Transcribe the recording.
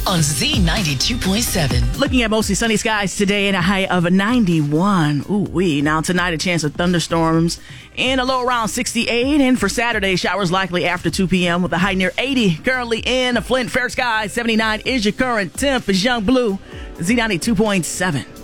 on Z92.7. Looking at mostly sunny skies today and a high of 91. Ooh-wee. Now tonight, a chance of thunderstorms and a low around 68. And for Saturday, showers likely after 2 p.m. with a high near 80. Currently in a Flint, fair skies, 79 is your current temp. Is Young Blue, Z92.7.